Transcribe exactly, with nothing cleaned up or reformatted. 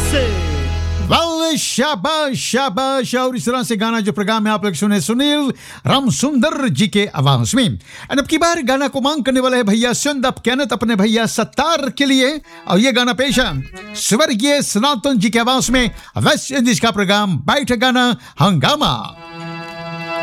से। वेल शाबाश शाबाश। और इस तरह से गाना जो प्रोग्राम में आप लोग सुने सुनील राम सुंदर जी के आवाज में। और अब की बार गाना को मांग करने वाले है भैया सुंदप कैनत अपने भैया सत्तार के लिए। और ये गाना पेशा स्वर्गीय सनातन जी के आवाज में वेस्ट इंडीज का प्रोग्राम बैठ गाना हंगामा।